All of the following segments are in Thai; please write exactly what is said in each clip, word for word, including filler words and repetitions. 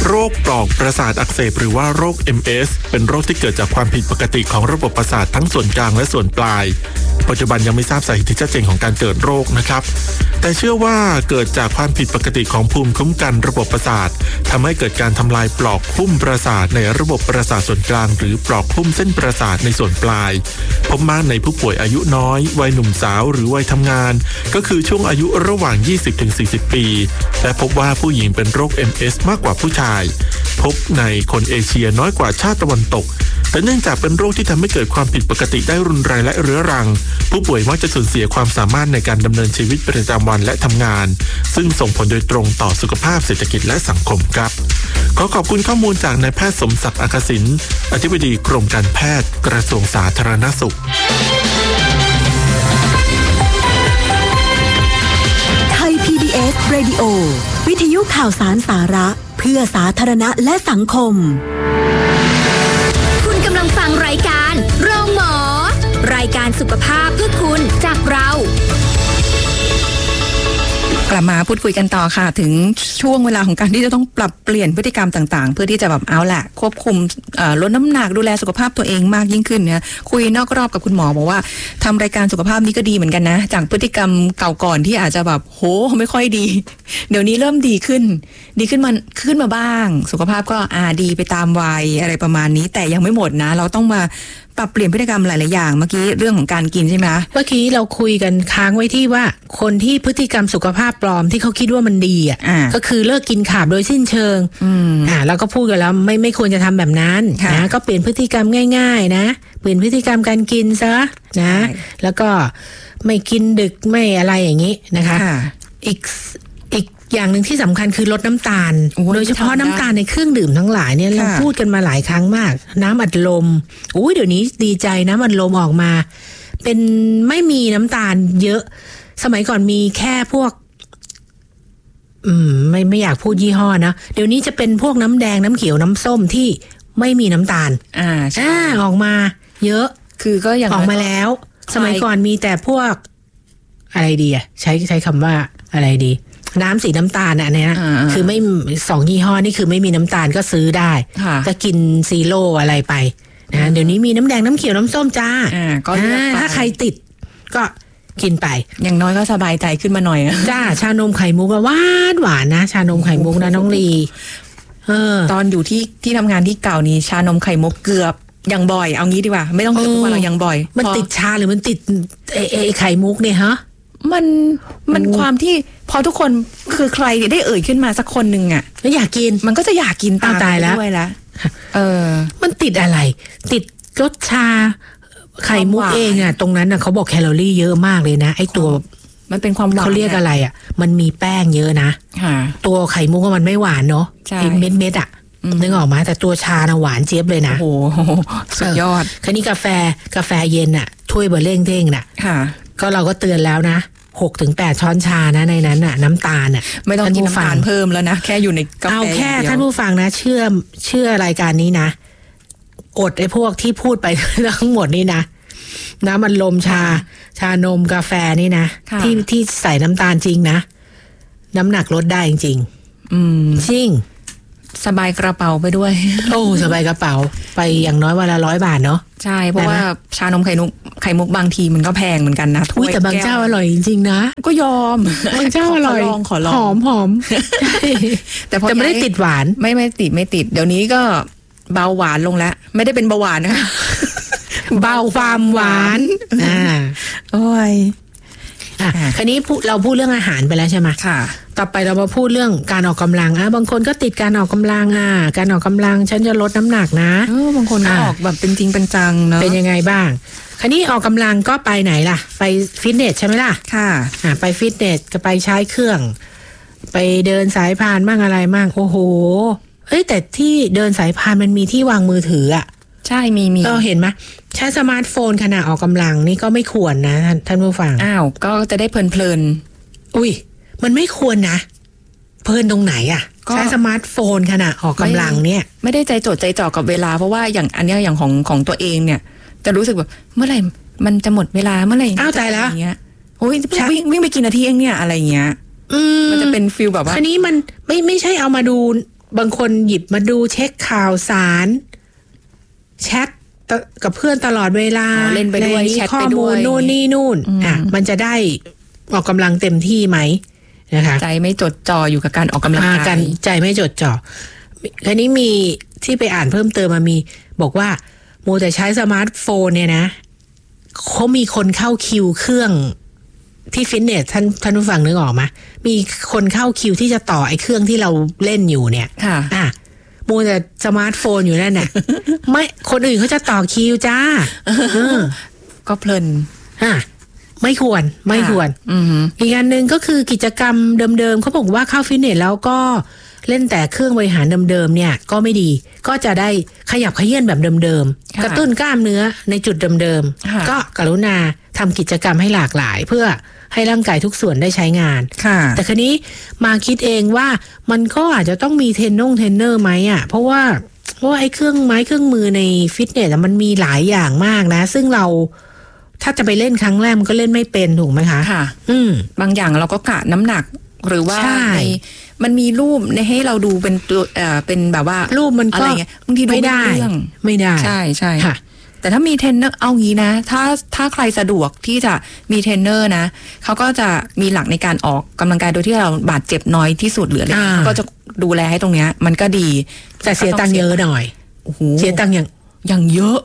โรคปลอกประสาทอักเสบหรือว่าโรค เอ็ม เอส เป็นโรคที่เกิดจากความผิดปกติของระบบประสาททั้งส่วนกลางและส่วนปลายปัจจุบันยังไม่ทราบสาเหตุที่ชัดเจนของการเกิดโรคนะครับแต่เชื่อว่าเกิดจากความผิดปกติของภูมิคุ้มกันระบบประสาททำให้เกิดการทำลายปลอกหุ้มประสาทในระบบประสาทส่วนกลางหรือปลอกหุ้มเส้นประสาทในส่วนปลายพบมากในผู้ป่วยอายุน้อยวัยหนุ่มสาวหรือวัยทำงานก็คือช่วงอายุระหว่าง ยี่สิบถึงสี่สิบ ปีและพบว่าผู้หญิงเป็นโรค เอ็ม เอส มากกว่าผู้ชายพบในคนเอเชียน้อยกว่าชาติตะวันตกแต่เนื่องจากเป็นโรคที่ทำให้เกิดความผิดปกติได้รุนแรงและเรื้อรังผู้ป่วยมักจะสูญเสียความสามารถในการดำเนินชีวิตประจำวันและทำงานซึ่งส่งผลโดยตรงต่อสุขภาพเศรษฐกิจและสังคมครับขอขอบคุณข้อมูลจากนายแพทย์สมศักดิ์อักษิณอธิบดีกรมการแพทย์กระทรวงสาธารณสุขไทย พี บี เอส Radio วิทยุข่าวสารสาระเพื่อสาธารณะและสังคมคุณกำลังฟังรายการโรงหมอรายการสุขภาพเพื่อคุณจากเรากลับมาพูดคุยกันต่อค่ะถึงช่วงเวลาของการที่จะต้องปรับเปลี่ยนพฤติกรรมต่างๆเพื่อที่จะแบบเอาแหละควบคุมลดน้ำหนักดูแลสุขภาพตัวเองมากยิ่งขึ้นเนี่ยคุยนอกรอบกับคุณหมอบอกว่าทำรายการสุขภาพนี้ก็ดีเหมือนกันนะจากพฤติกรรมเก่าก่อนที่อาจจะแบบโหไม่ค่อยดีเดี๋ยวนี้เริ่มดีขึ้นดีขึ้นมาขึ้นมาบ้างสุขภาพก็อ่าดีไปตามวัยอะไรประมาณนี้แต่ยังไม่หมดนะเราต้องมาปรับเปลี่ยนพฤติกรรมหลายๆอย่างเมื่อกี้เรื่องของการกินใช่ไหมเมื่อกี้เราคุยกันค้างไว้ที่ว่าคนที่พฤติกรรมสุขภาพปลอมที่เขาคิดว่ามันดีอ่ะก็คือเลิกกินขาบโดยสิ้นเชิงอ่าแล้วก็พูดกันแล้วไม่ไม่ควรจะทำแบบนั้นนะก็เปลี่ยนพฤติกรรมง่ายๆนะเปลี่ยนพฤติกรรมการกินซะนะแล้วก็ไม่กินดึกไม่อะไรอย่างนี้นะคะอีกอีกอย่างหนึ่งที่สำคัญคือลดน้ำตาลโดยเฉพาะน้ำตาลในเครื่องดื่มทั้งหลายเนี่ยเราพูดกันมาหลายครั้งมากน้ำอัดลมอุ้ยเดี๋ยวนี้ดีใจน้ำอัดลมออกมาเป็นไม่มีน้ำตาลเยอะสมัยก่อนมีแค่พวกอืมไม่ไม่อยากพูดยี่ห้อนะเดี๋ยวนี้จะเป็นพวกน้ำแดงน้ำเขียวน้ำส้มที่ไม่มีน้ำตาลอ่าใช่ออกมาเยอะคือก็อย่างออกมาแล้วสมัยก่อนมีแต่พวกอะไรดีอ่ะใช้ใช้คำว่าอะไรดีน้ำสีน้ำตาลอ่ะเนี่ยคือไม่สองยี่ห้อนี่คือไม่มีน้ำตาลก็ซื้อได้ก็กินซีโร่อะไรไปนะเดี๋ยวนี้มีน้ำแดงน้ำเขียวน้ำส้มจ้าถ้าใครติดก็กินไปอย่างน้อยก็สบายใจขึ้นมาหน่อยจ้าชานมไข่มุกหวานหวานนะชานมไข่มุกนะน้องลีเออตอนอยู่ที่ที่ทำงานที่เก่านี้ชานมไข่มุกเกือบยังบ่อยเอางี้ดีกว่าไม่ต้องเกือบทุกวันเรายังบ่อยมันติดชาหรือมันติดไอไอไข่มุกเนี่ยฮะมันมันความที่พอทุกคนคือใครได้เอ่ยขึ้นมาสักคนหนึ่งอ่ะแล้วอยากกินมันก็จะอยากกินตามไปด้วยละเออมันติดอะไรติดรสชาไข่มุกเองอ่ะตรงนั้นอ่ะเขาบอกแคลอรี่เยอะมากเลยนะไอตัวมันเป็นความหวานเขาเรียกอะไรอ่ะมันมีแป้งเยอะนะตัวไข่มุกมันไม่หวานเนาะเม็ดเม็ดอ่ะนึกออกมาแต่ตัวชาน่ะหวานเจี๊ยบเลยนะโอ้โหสุดยอดคันนี้กาแฟกาแฟเย็นอ่ะถ้วยเบอร์เร่งเท่งน่ะก็เราก็เตือนแล้วนะหกถึงแปดช้อนชานะในนั้นน่ะน้ำตาลน่ะไม่ต้องกินน้ำตาลเพิ่มแล้วนะแค่อยู่ในกาแฟเอาแค่ท่านผู้ฟังนะเชื่อเชื่อรายการนี้นะอดไอ้พวกที่พูดไปทั้งหมดนี่นะน้ำมันลมชาชานมกาแฟนี่นะที่ที่ใส่น้ำตาลจริงนะน้ำหนักลดได้จริงๆอืมจริงสบายกระเป๋าไปด้วยโอ้สบายกระเป๋าไปอย่างน้อยวันละร้อยบาทเนาะใช่เพราะว่าชานมไข่มุกไข่มุกบางทีมันก็แพงเหมือนกันนะถ้วยแต่บางเจ้าอร่อยจริงๆนะก็ยอมบางเจ้าอร่อยขอลองหอมหอมแต่พอไม่ได้ติดหวานไม่ไม่ติดไม่ติดเดี๋ยวนี้ก็เบาหวานลงแล้วไม่ได้เป็นเบาหวานนะเบาความหวานอ่าโอ้ยอ่ะคราวนี้เราพูดเรื่องอาหารไปแล้วใช่ไหมค่ะต่อไปเรามาพูดเรื่องการออกกำลังอ่ะบางคนก็ติดการออกกำลังอ่ะการออกกำลังฉันจะลดน้ำหนักนะเออบางคนก็ออกแบบเป็นจริงเป็นจังเนาะเป็นยังไงบ้างคราวนี้ออกกำลังก็ไปไหนล่ะไปฟิตเนสใช่ไหมล่ะค่ะอ่ะไปฟิตเนสก็ไปใช้เครื่องไปเดินสายพานมั่งอะไรมั่งโอ้โหเอ้ยแต่ที่เดินสายพานมันมีที่วางมือถืออ่ะใช่มีมีก็เห็นไหมใช้สมาร์ทโฟนขณะออกกำลังนี่ก็ไม่ควรนะท่านผู้ฟังอ้าวก็จะได้เพลินๆอุ้ยมันไม่ควรนะเพลินตรงไหนอ่ะใช้สมาร์ทโฟนขณะออกกำลังเนี่ยไม่ได้ใจจดใจจ่อกับเวลาเพราะว่าอย่างอันนี้อย่างของของตัวเองเนี่ยจะรู้สึกแบบเมื่อไหร่มันจะหมดเวลาเมื่อไหร่อ้าวตายแล้วอย่างเงี้ยโอ้ยวิ่งวิ่งไปกี่นาทีเองเนี่ยอะไรเงี้ยมันจะเป็นฟีลแบบว่าอันนี้มันไม่ไม่ใช่เอามาดูบางคนหยิบมาดูเช็คข่าวสารแชทกับเพื่อนตลอดเวลาเล่นไปด้วยแชทไปด้วยข้อมูลนู่นนี่นู่นอ่ะมันจะได้ออกกำลังเต็มที่ไหมนะคะใจไม่จดจ่ออยู่กับการออกกำลังกายใจไม่จดจ่อคราวนี้มีที่ไปอ่านเพิ่มเติมมามีบอกว่าโมแต่ใช้สมาร์ทโฟนเนี่ยนะเขามีคนเข้าคิวเครื่องที่ฟิตเนสท่านท่านผู้ฟังนึกออกไหมมีคนเข้าคิวที่จะต่อไอ้เครื่องที่เราเล่นอยู่เนี่ยค่ะอ่ะโมแต่สมาร์ทโฟนอยู่นั่นน่ะ ไม่คนอื่นเขาจะต่อคิวจ้าก็เพลินอ่ะไม่ควรไม่ควรอีกอันหนึ่งก็คือกิจกรรมเดิมๆเขาบอกว่าเข้าฟิตเนสแล้วก็เล่นแต่เครื่องบริหารเดิมๆเนี่ยก็ไม่ดีก็จะได้ขยับเขยื้อนแบบเดิมๆกระตุ้นกล้ามเนื้อในจุดเดิมๆก็กรุณาทำกิจกรรมให้หลากหลายเพื่อให้ร่างกายทุกส่วนได้ใช้งานแต่คราวนี้มาคิดเองว่ามันก็อาจจะต้องมีเทรนนงเทรนเนอร์ไหมอ่ะเพราะว่าเพราะว่าไอ้เครื่องไม้เครื่องมือในฟิตเนสมันมีหลายอย่างมากนะซึ่งเราถ้าจะไปเล่นครั้งแรกมันก็เล่นไม่เป็นถูกไหมคะค่ะอืมบางอย่างเราก็กะน้ำหนักหรือว่าในมันมีรูปในให้เราดูเป็นตัวเอ่อเป็นแบบว่ารูปมันก็บางทีดูไม่ได้ไม่ได้ใช่ใช่ค่ะแต่ถ้ามีเทรนเนอร์เอางี้นะถ้าถ้าใครสะดวกที่จะมีเทรนเนอร์นะเขาก็จะมีหลักในการออกกำลังกายโดยที่เราบาดเจ็บน้อยที่สุดเหลือเลยเขาก็จะดูแลให้ตรงเนี้ยมันก็ดีแต่เสียตังค์เยอะหน่อยโอ้โหเสียตังค์อย่างอย่างเยอะ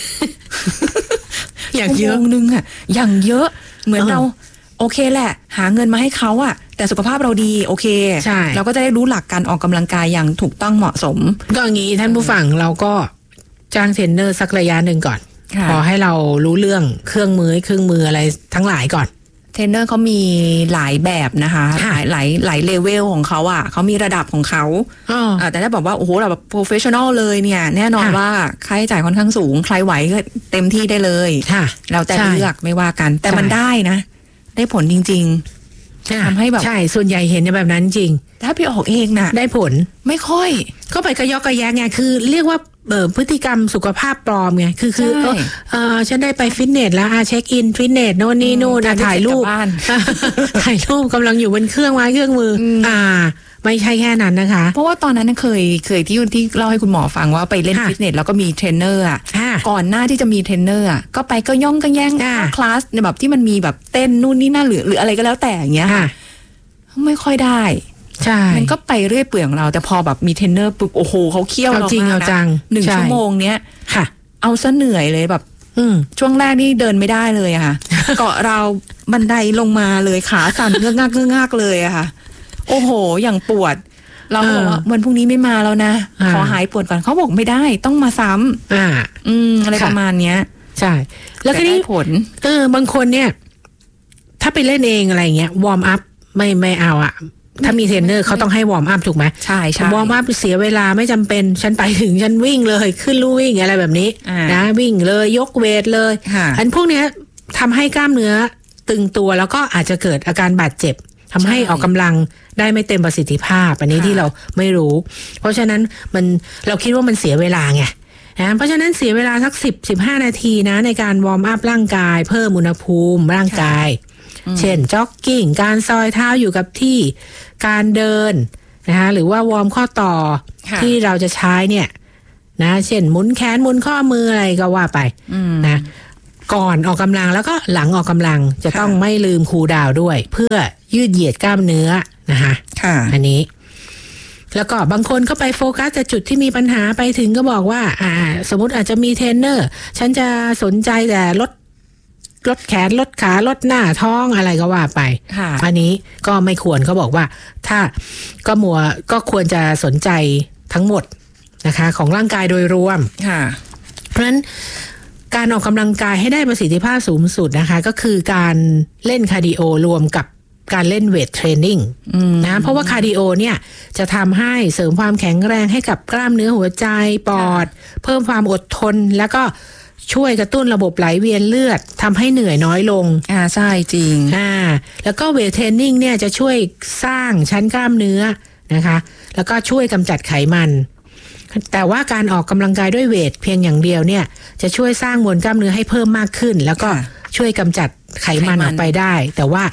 อย่างเยอะนึงอ่ะอย่างเยอะเหมือนเราโอเคแหละหาเงินมาให้เขาอ่ะแต่สุขภาพเราดีโอเคใช่เราก็จะได้รู้หลักการออกกำลังกายอย่างถูกต้องเหมาะสมก็อย่างนี้ท่านผู้ฟังเราก็จ้างเทรนเนอร์สักระยะหนึ่งก่อนพอให้เรารู้เรื่องเครื่องมือเครื่องมืออะไรทั้งหลายก่อนเทรนเนอร์เขามีหลายแบบนะคะหลายหลายหลายเลเวลของเขาอ่ะเขามีระดับของเขาแต่ถ้าบอกว่าโอ้โหแบบโปรเฟชชั่นอลเลยเนี่ยแน่นอนว่าค่าใช้จ่ายค่อนข้างสูงใครไหวก็เต็มที่ได้เลยเราแต่เลือกไม่ว่ากันแต่มันได้นะได้ผลจริงๆทำให้แบบใช่ส่วนใหญ่เห็นแบบนั้นจริงถ้าพี่ออกเองนะได้ผลไม่ค่อยก็ไปกระยอกกระแยงไงคือเรียกว่าเอ่อพฤติกรรมสุขภาพปลอมไงคือคือเออเออฉันได้ไปฟิตเนสแล้วอ่ะเช็คอินฟิตเนสโน่นนี่โน่นถ่ายรูปถ่ายรูปกำลังอยู่บนเครื่องไม้เครื่องมืออ่าไม่ใช่แค่นั้นนะคะเพราะว่าตอนนั้นเคยเคยที่ที่เล่าให้คุณหมอฟังว่าไปเล่นฟิตเนสแล้วก็มีเทรนเนอร์อ่ะก่อนหน้าที่จะมีเทรนเนอร์อ่ะก็ไปก็ย่องก็แย่งคลาสในแบบที่มันมีแบบเต้นนู่นนี่นั่นหรือหรืออะไรก็แล้วแต่อย่างเงี้ยค่ะไม่ค่อยได้ใช่มันก็ไปเรื่อยเปื่อยของเราแต่พอแบบมีเทรนเนอร์ปุ๊บโอ้โหเขาเคี่ยวเราจริงเอาจังหนึ่งชั่วโมงเนี้ยค่ะเอาซะเหนื่อยเลยแบบช่วงแรกนี่เดินไม่ได้เลยอะค่ะ เกาะเราบันไดลงมาเลยขาสั่นเงือกงักเงือกงักเลยอะค่ะโอ้โหอย่างปวดเราบอกว่าวันพรุ่งนี้ไม่มาแล้วนะขอหายปวดก่อนเขาบอกไม่ได้ต้องมาซ้ำอ่าอืมอะไรประมาณเนี้ยใช่แล้วก็นี่ผลเออบางคนเนี่ยถ้าไปเล่นเองอะไรเงี้ยวอร์มอัพไม่ไม่เอาอะถ้ามีเทรนเนอร์เขาต้องให้วอร์มอัพถูกไหมใช่ใช่วอร์มอัพเสียเวลาไม่จำเป็นฉันไปถึงฉันวิ่งเลยขึ้นลู่วิ่งอะไรแบบนี้นะวิ่งเลยยกเวทเลยอันพวกเนี้ยทำให้กล้ามเนื้อตึงตัวแล้วก็อาจจะเกิดอาการบาดเจ็บทำให้ออกกำลังได้ไม่เต็มประสิทธิภาพอันนี้ที่เราไม่รู้เพราะฉะนั้นมันเราคิดว่ามันเสียเวลาไงนะเพราะฉะนั้นเสียเวลาสักสิบสิบห้านาทีนะในการวอร์มอัพร่างกายเพิ่มอุณหภูมิร่างกายเช่นจ็อกกิ้งการซอยเท้าอยู่กับที่การเดินนะคะหรือว่าวอร์มข้อต่อที่เราจะใช้เนี่ยนะเช่นหมุนแขนหมุนข้อมืออะไรก็ว่าไปนะก่อนออกกำลังแล้วก็หลังออกกำลังจะต้องไม่ลืมคูลดาวน์ด้วยเพื่อยืดเหยียดกล้ามเนื้อนะคะอันนี้แล้วก็บางคนก็ไปโฟกัสแต่จุดที่มีปัญหาไปถึงก็บอกว่าอ่าสมมติอาจจะมีเทรนเนอร์ฉันจะสนใจแต่ลดลดแขนลดขาลดหน้าท้องอะไรก็ว่าไปอันนี้ก็ไม่ควรเขาบอกว่าถ้าก็มัวก็ควรจะสนใจทั้งหมดนะคะของร่างกายโดยรวมเพราะฉะนั้นการออกกำลังกายให้ได้ประสิทธิภาพสูงสุดนะคะก็คือการเล่นคาร์ดิโอรวมกับการเล่นเวทเทรนนิ่งนะเพราะว่าคาร์ดิโอเนี่ยจะทำให้เสริมความแข็งแรงให้กับกล้ามเนื้อหัวใจปอดเพิ่มความอดทนแล้วก็ช่วยกระตุ้นระบบไหลเวียนเลือดทำให้เหนื่อยน้อยลงอ่าใช่จริงอ่าแล้วก็เวทเทรนนิ่งเนี่ยจะช่วยสร้างชั้นกล้ามเนื้อนะคะแล้วก็ช่วยกำจัดไขมันแต่ว่าการออกกำลังกายด้วยเวทเพียงอย่างเดียวเนี่ยจะช่วยสร้างมวลกล้ามเนื้อให้เพิ่มมากขึ้นแล้วก็ช่วยกำจัดไขมันออกไปได้แต่ว่า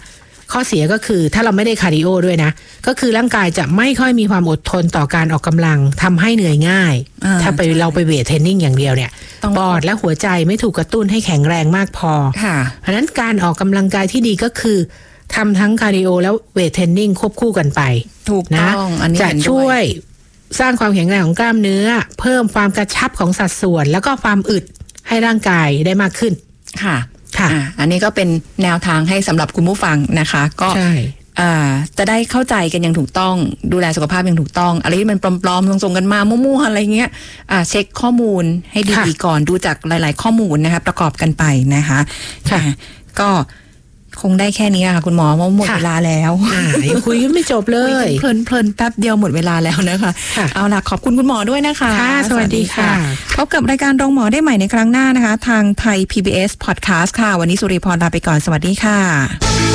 ข้อเสียก็คือถ้าเราไม่ได้คาร์ดิโอด้วยนะก็คือร่างกายจะไม่ค่อยมีความอดทนต่อการออกกำลังทำให้เหนื่อยง่ายถ้าไปเราไปเวทเทรนนิ่งอย่างเดียวเนี่ยปอดและหัวใจไม่ถูกกระตุ้นให้แข็งแรงมากพอเพราะฉะนั้นการออกกำลังกายที่ดีก็คือทำทั้งคาร์ดิโอแล้วเวทเทรนนิ่งควบคู่กันไปถูกต้องอันนี้จะช่วยสร้างความแข็งแรงของกล้ามเนื้อเพิ่มความกระชับของสัดส่วนแล้วก็ความอึดให้ร่างกายได้มากขึ้นค่ะค่ะอันนี้ก็เป็นแนวทางให้สำหรับคุณผู้ฟังนะคะก็จะได้เข้าใจกันอย่างถูกต้องดูแลสุขภาพอย่างถูกต้องอะไรที่มันปลอมๆส่งๆกันมามั่วๆอะไรเงี้ยเช็คข้อมูลให้ดีๆก่อนดูจากหลายๆข้อมูลนะคะประกอบกันไปนะคะค่ะก็คงได้แค่นี้ค่ะคุณหมอเพราะหมดเวลาแล้วยังคุยไม่จบเลยเพลินเพลินแป๊บเดียวหมดเวลาแล้วนะคะเอาล่ะขอบคุณคุณหมอด้วยนะคะสวัสดีค่ะพบกับรายการโรงหมอได้ใหม่ในครั้งหน้านะคะทางไทย พี บี เอส Podcast ค่ะวันนี้สุริพรลาไปก่อนสวัสดีค่ะ